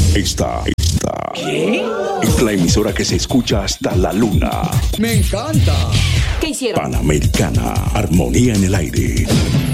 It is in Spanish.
¿Qué? Es la emisora que se escucha hasta la luna. ¡Me encanta! ¿Qué hicieron? Panamericana, armonía en el aire.